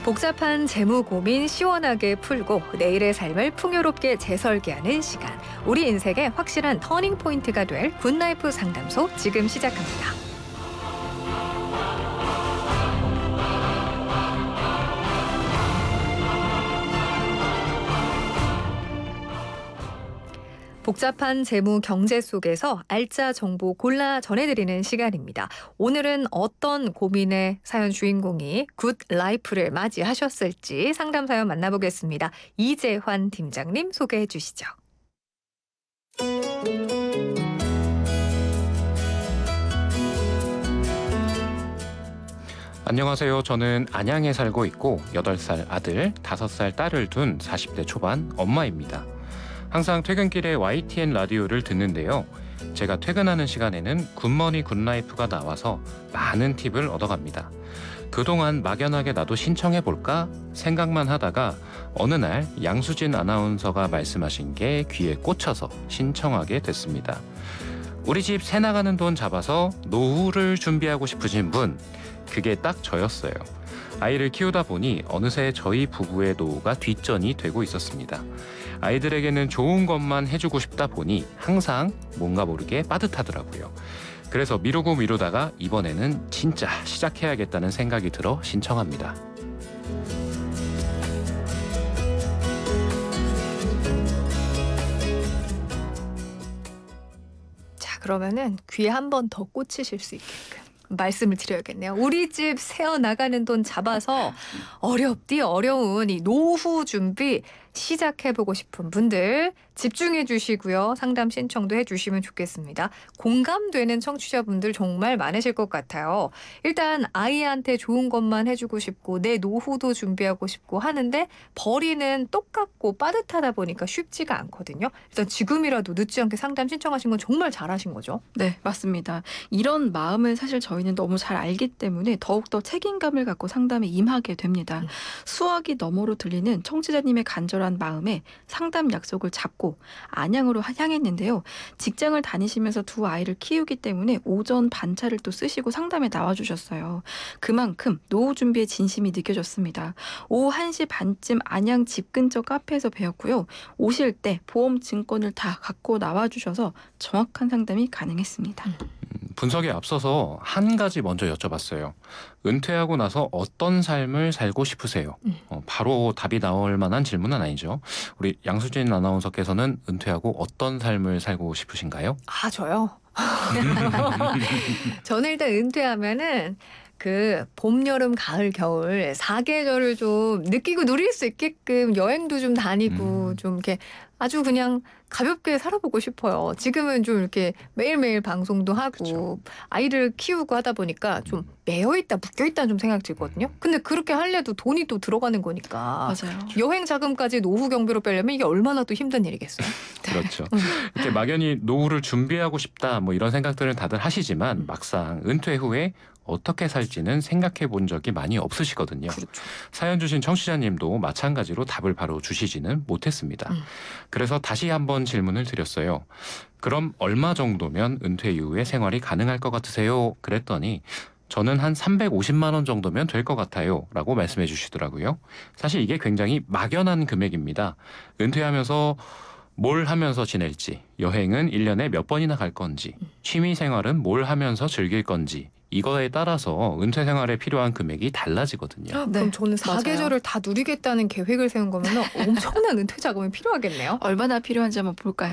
복잡한 재무 고민 시원하게 풀고 내일의 삶을 풍요롭게 재설계하는 시간. 우리 인생의 확실한 터닝 포인트가 될 굿라이프 상담소 지금 시작합니다. 복잡한 재무 경제 속에서 알짜 정보 골라 전해드리는 시간입니다. 오늘은 어떤 고민의 사연 주인공이 굿 라이프를 맞이하셨을지 상담 사연 만나보겠습니다. 이재환 팀장님 소개해 주시죠. 안녕하세요. 저는 안양에 살고 있고 8살 아들, 5살 딸을 둔 40대 초반 엄마입니다. 항상 퇴근길에 YTN 라디오를 듣는데요. 제가 퇴근하는 시간에는 굿머니 굿라이프가 나와서 많은 팁을 얻어갑니다. 그동안 막연하게 나도 신청해볼까 생각만 하다가 어느 날 양수진 아나운서가 말씀하신 게 귀에 꽂혀서 신청하게 됐습니다. 우리 집 새 나가는 돈 잡아서 노후를 준비하고 싶으신 분, 그게 딱 저였어요. 아이를 키우다 보니 어느새 저희 부부의 노후가 뒷전이 되고 있었습니다. 아이들에게는 좋은 것만 해주고 싶다 보니 항상 뭔가 모르게 빠듯하더라고요. 그래서 미루다가 이번에는 진짜 시작해야겠다는 생각이 들어 신청합니다. 자, 그러면은 귀에 한 번 더 꽂히실 수 있게끔 말씀을 드려야겠네요. 우리 집 새어 나가는 돈 잡아서 어려운 이 노후 준비 시작해보고 싶은 분들 집중해 주시고요. 상담 신청도 해주시면 좋겠습니다. 공감되는 청취자분들 정말 많으실 것 같아요. 일단 아이한테 좋은 것만 해주고 싶고 내 노후도 준비하고 싶고 하는데 벌이는 똑같고 빠듯하다 보니까 쉽지가 않거든요. 일단 지금이라도 늦지 않게 상담 신청하신 건 정말 잘하신 거죠. 네, 맞습니다. 이런 마음을 사실 저희는 너무 잘 알기 때문에 더욱더 책임감을 갖고 상담에 임하게 됩니다. 수화기 너머로 들리는 청취자님의 간절한 마음에 상담 약속을 잡고 안양으로 향했는데요. 직장을 다니시면서 두 아이를 키우기 때문에 오전 반차를 또 쓰시고 상담에 나와주셨어요. 그만큼 노후 준비의 진심이 느껴졌습니다. 오후 1시 반쯤 안양 집 근처 카페에서 뵈었고요. 오실 때 보험 증권을 다 갖고 나와주셔서 정확한 상담이 가능했습니다. 분석에 앞서서 한 가지 먼저 여쭤봤어요. 은퇴하고 나서 어떤 삶을 살고 싶으세요? 바로 답이 나올 만한 질문은 아니죠. 우리 양수진 아나운서께서는 은퇴하고 어떤 삶을 살고 싶으신가요? 아, 저요? 저는 일단 은퇴하면은 그 봄, 여름, 가을, 겨울 4계절을 좀 느끼고 누릴 수 있게끔 여행도 좀 다니고 좀 이렇게 아주 그냥 가볍게 살아보고 싶어요. 지금은 좀 이렇게 매일매일 방송도 하고 그쵸. 아이를 키우고 하다 보니까 좀 매여있다 묶여있다는 좀 생각이 들거든요. 근데 그렇게 하려도 돈이 또 들어가는 거니까 맞아요. 여행 자금까지 노후 경비로 빼려면 이게 얼마나 또 힘든 일이겠어요. 그렇죠. 이렇게 막연히 노후를 준비하고 싶다 뭐 이런 생각들을 다들 하시지만 막상 은퇴 후에 어떻게 살지는 생각해 본 적이 많이 없으시거든요. 그렇죠. 사연 주신 청취자님도 마찬가지로 답을 바로 주시지는 못했습니다. 그래서 다시 한번 질문을 드렸어요. 그럼 얼마 정도면 은퇴 이후에 생활이 가능할 것 같으세요? 그랬더니 저는 한 350만 원 정도면 될 것 같아요 라고 말씀해 주시더라고요. 사실 이게 굉장히 막연한 금액입니다. 은퇴하면서 뭘 하면서 지낼지, 여행은 1년에 몇 번이나 갈 건지, 취미 생활은 뭘 하면서 즐길 건지 이거에 따라서 은퇴 생활에 필요한 금액이 달라지거든요. 네, 그럼 저는 맞아요. 4계절을 다 누리겠다는 계획을 세운 거면 엄청난 은퇴 자금이 필요하겠네요. 얼마나 필요한지 한번 볼까요?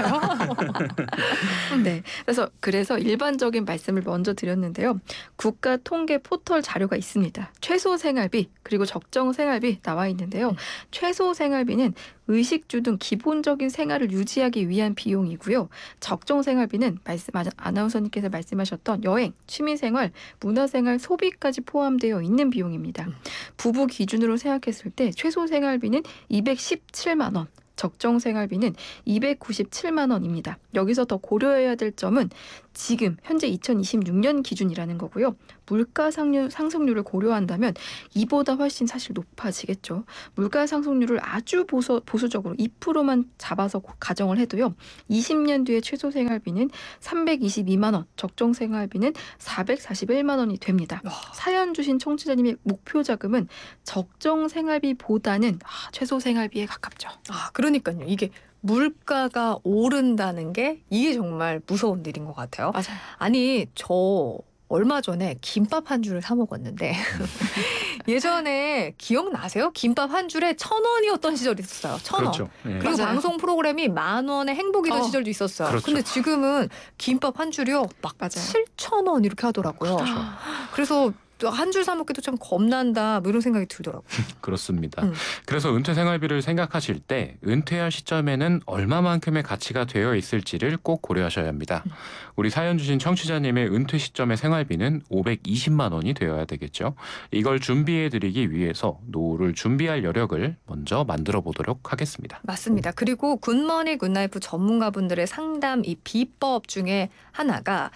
네, 그래서 일반적인 말씀을 먼저 드렸는데요. 국가 통계 포털 자료가 있습니다. 최소 생활비 그리고 적정 생활비 나와 있는데요. 최소 생활비는 의식주 등 기본적인 생활을 유지하기 위한 비용이고요. 적정 생활비는 아나운서님께서 말씀하셨던 여행, 취미생활, 문화생활, 소비까지 포함되어 있는 비용입니다. 부부 기준으로 생각했을 때 최소 생활비는 217만 원. 적정 생활비는 297만 원입니다. 여기서 더 고려해야 될 점은 지금 현재 2026년 기준이라는 거고요. 물가 상승률을 고려한다면 이보다 훨씬 사실 높아지겠죠. 물가 상승률을 아주 보수적으로 2%만 잡아서 가정을 해도요. 20년 뒤에 최소 생활비는 322만 원, 적정 생활비는 441만 원이 됩니다. 사연 주신 청취자님의 목표 자금은 적정 생활비보다는 최소 생활비에 가깝죠. 그러니까요. 이게 물가가 오른다는 게 이게 정말 무서운 일인 것 같아요. 맞아요. 아니 저 얼마 전에 김밥 한 줄을 사 먹었는데 예전에 기억나세요? 김밥 한 줄에 1,000원이었던 시절이 있었어요. 1,000원. 그렇죠. 예. 그리고 맞아요. 방송 프로그램이 10,000원에 행복이던 시절도 있었어요. 그렇죠. 근데 지금은 김밥 한 줄이요. 막 맞아요. 7,000원 이렇게 하더라고요. 그렇죠. 그래서 한 줄 사 먹기도 참 겁난다 뭐 이런 생각이 들더라고요. 그렇습니다. 음. 그래서 은퇴 생활비를 생각하실 때 은퇴할 시점에는 얼마만큼의 가치가 되어 있을지를 꼭 고려하셔야 합니다. 우리 사연 주신 청취자님의 은퇴 시점의 생활비는 520만 원이 되어야 되겠죠. 이걸 준비해드리기 위해서 노후를 준비할 여력을 먼저 만들어 보도록 하겠습니다. 맞습니다. 그리고 굿머니 굿나이프 전문가분들의 상담 이 비법 중에 하나가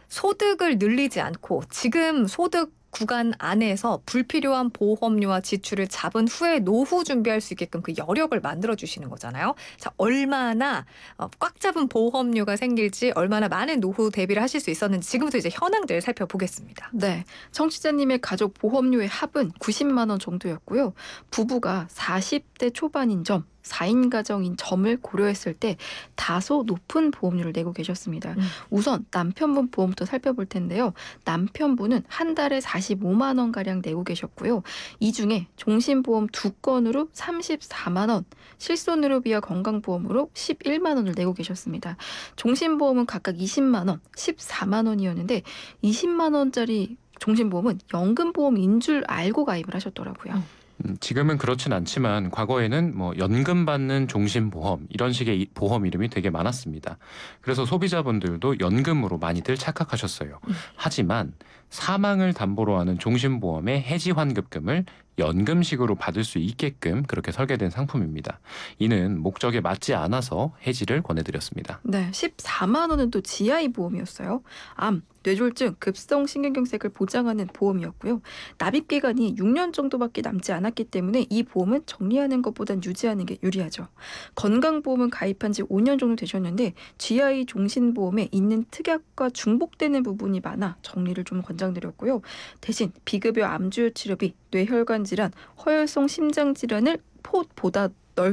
소득을 늘리지 않고 지금 소득 구간 안에서 불필요한 보험료와 지출을 잡은 후에 노후 준비할 수 있게끔 그 여력을 만들어 주시는 거잖아요. 자, 얼마나 꽉 잡은 보험료가 생길지 얼마나 많은 노후 대비를 하실 수 있었는지 지금부터 이제 현황들 살펴보겠습니다. 네, 청취자님의 가족 보험료의 합은 90만 원 정도였고요. 부부가 40대 초반인 점, 4인 가정인 점을 고려했을 때 다소 높은 보험료를 내고 계셨습니다. 우선 남편분 보험부터 살펴볼 텐데요. 남편분은 한 달에 45만 원가량 내고 계셨고요. 이 중에 종신보험 2건으로 34만 원, 실손의료비와 건강보험으로 11만 원을 내고 계셨습니다. 종신보험은 각각 20만 원, 14만 원이었는데 20만 원짜리 종신보험은 연금보험인 줄 알고 가입을 하셨더라고요. 지금은 그렇진 않지만 과거에는 뭐 연금 받는 종신보험 이런 식의 보험 이름이 되게 많았습니다. 그래서 소비자분들도 연금으로 많이들 착각하셨어요. 하지만 사망을 담보로 하는 종신보험의 해지 환급금을 연금식으로 받을 수 있게끔 그렇게 설계된 상품입니다. 이는 목적에 맞지 않아서 해지를 권해드렸습니다. 네, 14만 원은 또 GI 보험이었어요. 암, 뇌졸중, 급성신경경색을 보장하는 보험이었고요. 납입 기간이 6년 정도밖에 남지 않았기 때문에 이 보험은 정리하는 것보단 유지하는 게 유리하죠. 건강보험은 가입한 지 5년 정도 되셨는데 GI 종신보험에 있는 특약과 중복되는 부분이 많아 정리를 좀 권장드렸고요. 대신 비급여 암주요 치료비, 뇌혈관 질환, 허혈성 심장 질환을 보다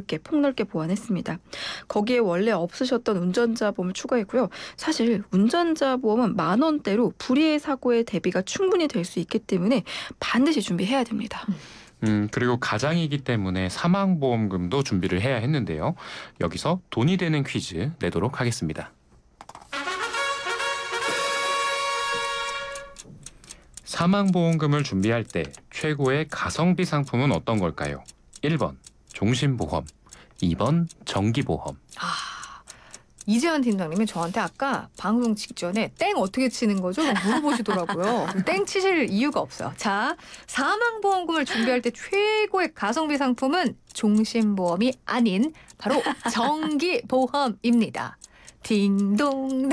폭넓게 보완했습니다. 거기에 원래 없으셨던 운전자 보험을 추가했고요. 사실 운전자 보험은 10,000원대로 불의의 사고의 대비가 충분히 될 수 있기 때문에 반드시 준비해야 됩니다. 그리고 가장이기 때문에 사망보험금도 준비를 해야 했는데요. 여기서 돈이 되는 퀴즈 내도록 하겠습니다. 사망보험금을 준비할 때 최고의 가성비 상품은 어떤 걸까요? 1번 종신보험, 2번 정기보험. 이재환 팀장님이 저한테 아까 방송 직전에 땡 어떻게 치는 거죠? 물어보시더라고요. 땡 치실 이유가 없어요. 자, 사망보험금을 준비할 때 최고의 가성비 상품은 종신보험이 아닌 바로 정기보험입니다. 딩동댕.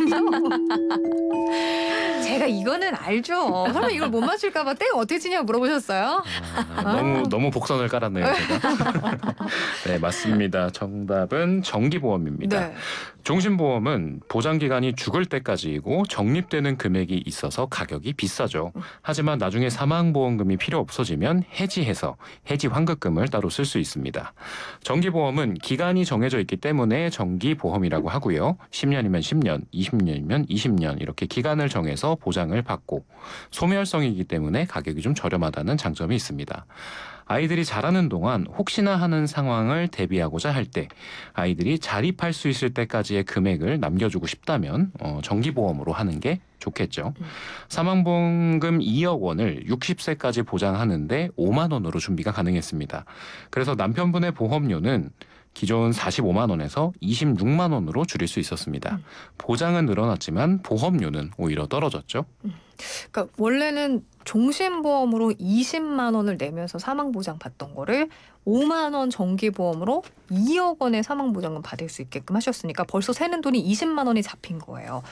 제가 이거는 알죠. 설마 이걸 못 맞출까 봐 땡 어떻게 치냐고 물어보셨어요? 너무 복선을 깔았네요, 제가. 네, 맞습니다. 정답은 정기보험입니다. 네. 종신보험은 보장기간이 죽을 때까지이고 적립되는 금액이 있어서 가격이 비싸죠. 하지만 나중에 사망보험금이 필요 없어지면 해지해서 해지 환급금을 따로 쓸 수 있습니다. 정기보험은 기간이 정해져 있기 때문에 정기보험이라고 하고요. 10년이면 10년, 20년이면 20년 이렇게 기간을 정해서 보장을 받고 소멸성이기 때문에 가격이 좀 저렴하다는 장점이 있습니다. 아이들이 자라는 동안 혹시나 하는 상황을 대비하고자 할 때 아이들이 자립할 수 있을 때까지의 금액을 남겨주고 싶다면 정기보험으로 하는 게 좋겠죠. 사망보험금 2억 원을 60세까지 보장하는데 5만 원으로 준비가 가능했습니다. 그래서 남편분의 보험료는 기존 45만 원에서 26만 원으로 줄일 수 있었습니다. 보장은 늘어났지만 보험료는 오히려 떨어졌죠. 그러니까 원래는 종신보험으로 20만 원을 내면서 사망보장 받던 거를 5만 원 정기보험으로 2억 원의 사망보장금 받을 수 있게끔 하셨으니까 벌써 새는 돈이 20만 원이 잡힌 거예요.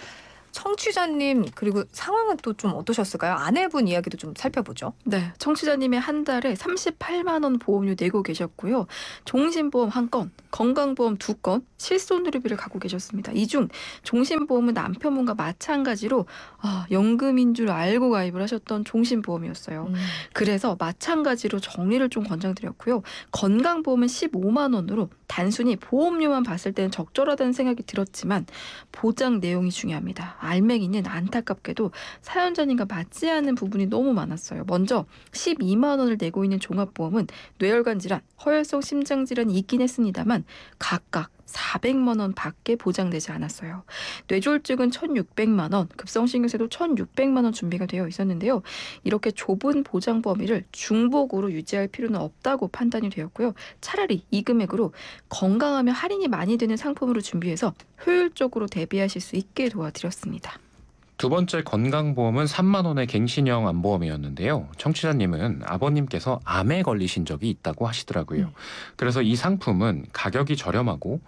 청취자님 그리고 상황은 또 좀 어떠셨을까요? 아내분 이야기도 좀 살펴보죠. 네, 청취자님의 한 달에 38만 원 보험료 내고 계셨고요. 종신보험 1건, 건강보험 2건, 실손의료비를 갖고 계셨습니다. 이 중 종신보험은 남편분과 마찬가지로 연금인 줄 알고 가입을 하셨던 종신보험이었어요. 그래서 마찬가지로 정리를 좀 권장드렸고요. 건강보험은 15만 원으로 단순히 보험료만 봤을 때는 적절하다는 생각이 들었지만 보장 내용이 중요합니다. 알맹이는 안타깝게도 사연자님과 맞지 않는 부분이 너무 많았어요. 먼저 12만 원을 내고 있는 종합보험은 뇌혈관 질환, 허혈성 심장 질환이 있긴 했습니다만 각각 400만 원 밖에 보장되지 않았어요. 뇌졸중은 1,600만 원, 급성신경쇠도 1,600만 원 준비가 되어 있었는데요. 이렇게 좁은 보장 범위를 중복으로 유지할 필요는 없다고 판단이 되었고요. 차라리 이 금액으로 건강하면 할인이 많이 되는 상품으로 준비해서 효율적으로 대비하실 수 있게 도와드렸습니다. 두 번째 건강보험은 3만 원의 갱신형 암보험이었는데요. 청취자님은 아버님께서 암에 걸리신 적이 있다고 하시더라고요. 그래서 이 상품은 가격이 저렴하고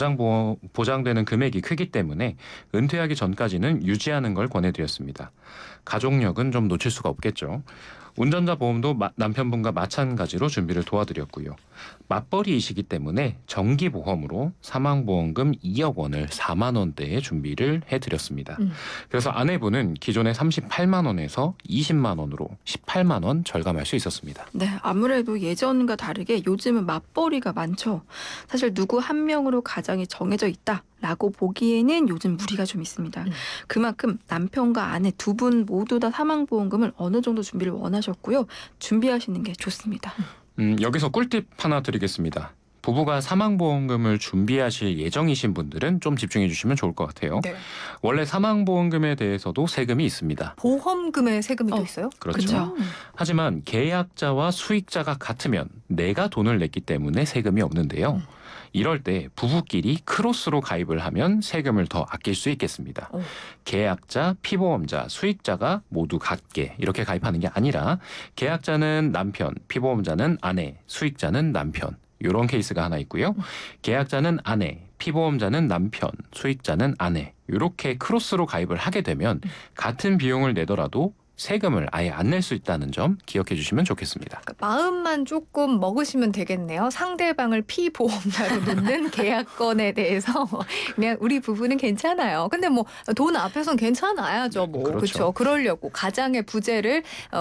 보장되는 금액이 크기 때문에 은퇴하기 전까지는 유지하는 걸 권해드렸습니다. 가족력은 좀 놓칠 수가 없겠죠. 운전자 보험도 남편분과 마찬가지로 준비를 도와드렸고요. 맞벌이이시기 때문에 정기보험으로 사망보험금 2억 원을 4만 원대에 준비를 해드렸습니다. 그래서 아내분은 기존의 38만 원에서 20만 원으로 18만 원 절감할 수 있었습니다. 네, 아무래도 예전과 다르게 요즘은 맞벌이가 많죠. 사실 누구 한 명으로 가정이 정해져 있다라고 보기에는 요즘 무리가 좀 있습니다. 그만큼 남편과 아내 두 분 모두 다 사망보험금을 어느 정도 준비를 원하셨고요. 준비하시는 게 좋습니다. 여기서 꿀팁 하나 드리겠습니다. 부부가 사망보험금을 준비하실 예정이신 분들은 좀 집중해 주시면 좋을 것 같아요. 네. 원래 사망보험금에 대해서도 세금이 있습니다. 보험금에 세금이 또 있어요? 그렇죠. 그쵸. 하지만 계약자와 수익자가 같으면 내가 돈을 냈기 때문에 세금이 없는데요. 이럴 때 부부끼리 크로스로 가입을 하면 세금을 더 아낄 수 있겠습니다. 계약자, 피보험자, 수익자가 모두 같게 이렇게 가입하는 게 아니라 계약자는 남편, 피보험자는 아내, 수익자는 남편 이런 케이스가 하나 있고요. 계약자는 아내, 피보험자는 남편, 수익자는 아내 이렇게 크로스로 가입을 하게 되면 같은 비용을 내더라도 세금을 아예 안 낼 수 있다는 점 기억해 주시면 좋겠습니다. 그러니까 마음만 조금 먹으시면 되겠네요. 상대방을 피보험자로 놓는 계약건에 대해서 그냥 우리 부부는 괜찮아요. 근데 뭐 돈 앞에서는 괜찮아야죠. 뭐 그렇죠. 그렇죠. 그러려고 가장의 부재를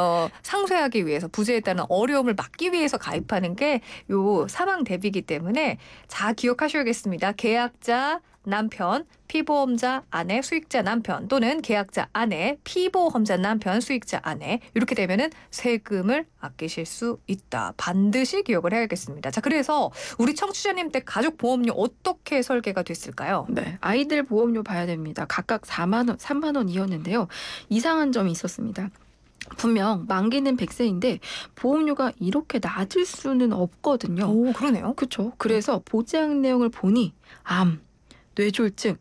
상쇄하기 위해서 부재에 따른 어려움을 막기 위해서 가입하는 게 요 사망 대비이기 때문에 잘 기억하셔야겠습니다. 계약자 남편, 피보험자 아내, 수익자 남편 또는 계약자 아내, 피보험자 남편, 수익자 아내 이렇게 되면은 세금을 아끼실 수 있다. 반드시 기억을 해야겠습니다. 자, 그래서 우리 청취자님 때 가족 보험료 어떻게 설계가 됐을까요? 네, 아이들 보험료 봐야 됩니다. 각각 4만 원, 3만 원이었는데요. 이상한 점이 있었습니다. 분명 만기는 100세인데 보험료가 이렇게 낮을 수는 없거든요. 오, 그러네요. 그렇죠. 그래서 보장 내용을 보니 암, 뇌졸중,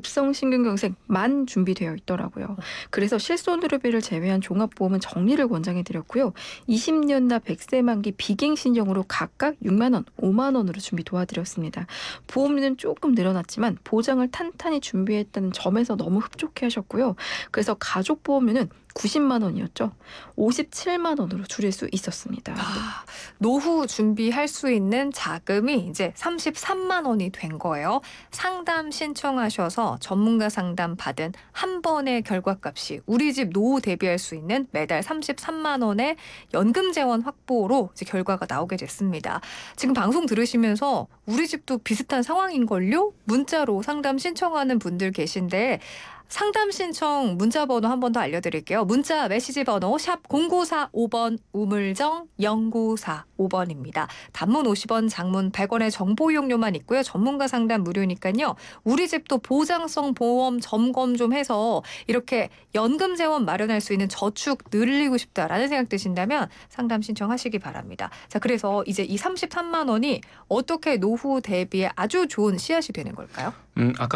급성심근경색만 준비되어 있더라고요. 그래서 실손의료비를 제외한 종합보험은 정리를 권장해드렸고요. 20년 나 100세 만기 비갱신형으로 각각 6만 원, 5만 원으로 준비 도와드렸습니다. 보험료는 조금 늘어났지만 보장을 탄탄히 준비했다는 점에서 너무 흡족해하셨고요. 그래서 가족보험료는 90만 원이었죠. 57만 원으로 줄일 수 있었습니다. 노후 준비할 수 있는 자금이 이제 33만 원이 된 거예요. 상담 신청하셔서 전문가 상담 받은 한 번의 결과값이 우리 집 노후 대비할 수 있는 매달 33만 원의 연금 재원 확보로 이제 결과가 나오게 됐습니다. 지금 방송 들으시면서 우리 집도 비슷한 상황인걸요? 문자로 상담 신청하는 분들 계신데 상담 신청 문자 번호 한 번 더 알려드릴게요. 문자 메시지 번호 샵 0945번 우물정 0945번입니다. 단문 50원, 장문 100원의 정보 이용료만 있고요. 전문가 상담 무료니까요. 우리 집도 보장성 보험 점검 좀 해서 이렇게 연금 재원 마련할 수 있는 저축 늘리고 싶다라는 생각 드신다면 상담 신청하시기 바랍니다. 자, 그래서 이제 이 33만 원이 어떻게 노후 대비에 아주 좋은 씨앗이 되는 걸까요? 아까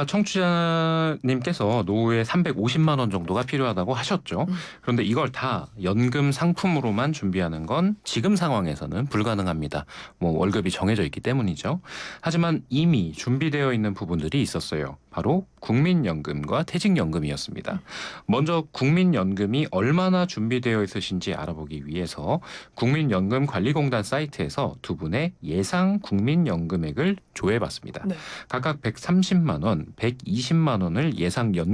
청취자님께서 노후에 350만 원 정도가 필요하다고 하셨죠. 그런데 이걸 다 연금 상품으로만 준비하는 건 지금 상황에서는 불가능합니다. 뭐 월급이 정해져 있기 때문이죠. 하지만 이미 준비되어 있는 부분들이 있었어요. 바로 국민연금과 퇴직연금이었습니다. 먼저 국민연금이 얼마나 준비되어 있으신지 알아보기 위해서 국민연금관리공단 사이트에서 두 분의 예상 국민연금액을 조회해봤습니다. 네. 각각 130만 원, 120만 원을 예상 연